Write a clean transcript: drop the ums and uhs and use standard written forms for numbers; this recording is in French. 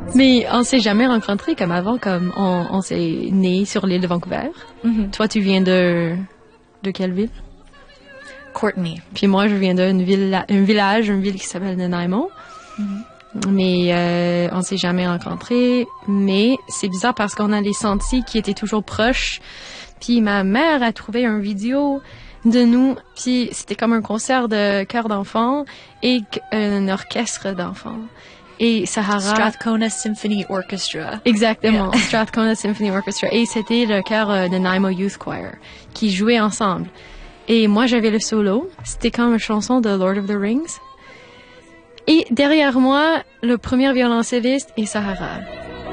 Mais on s'est jamais rencontrés comme avant, comme on s'est nés sur l'île de Vancouver. Toi, tu viens de quelle ville? Courtney. Puis moi, je viens d'un village, une ville qui s'appelle Nanaimo. Mais on s'est jamais rencontrés. Mais c'est bizarre parce qu'on a les sentiers qui étaient toujours proches. Puis ma mère a trouvé une vidéo de nous. Puis c'était comme un concert de chœur d'enfants et un orchestre d'enfants. Et Sahara... Strathcona Symphony Orchestra. Exactement, yeah. Strathcona Symphony Orchestra. Et c'était le chœur de Nanaimo Youth Choir qui jouait ensemble. Et moi, j'avais le solo. C'était comme une chanson de Lord of the Rings. Et derrière moi, le premier violoncelliste est Sahara.